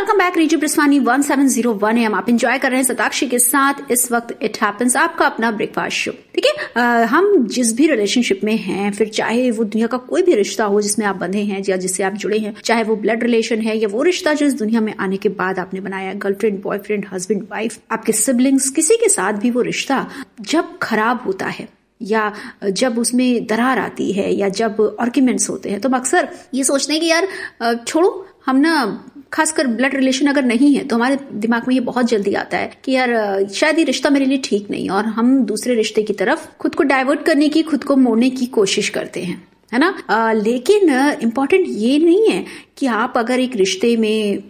Welcome back. Riju ब्रिस्वानी 1701 AM आप enjoy कर रहे हैं शताक्षी के साथ इस वक्त इट हैपेंस, आपका अपना ब्रेकफास्ट शो। ठीक है, हम जिस भी रिलेशनशिप में हैं, फिर चाहे वो दुनिया का कोई भी रिश्ता हो जिसमें आप बंधे हैं या जिससे आप जुड़े हैं, चाहे वो ब्लड रिलेशन है या वो रिश्ता जो इस दुनिया में आने के बाद आपने बनाया, गर्लफ्रेंड, बॉयफ्रेंड, हस्बैंड, वाइफ, आपके सिबलिंग्स, किसी के साथ भी वो रिश्ता जब खराब होता है या जब उसमें दरार आती है या जब आर्ग्यूमेंट्स होते हैं, तो हम अक्सर ये सोचते हैं कि यार छोड़ो, हम ना खासकर ब्लड रिलेशन अगर नहीं है तो हमारे दिमाग में ये बहुत जल्दी आता है कि यार शायद ये रिश्ता मेरे लिए ठीक नहीं, और हम दूसरे रिश्ते की तरफ खुद को डाइवर्ट करने की, खुद को मोड़ने की कोशिश करते हैं, है ना। लेकिन इम्पोर्टेंट ये नहीं है कि आप अगर एक रिश्ते में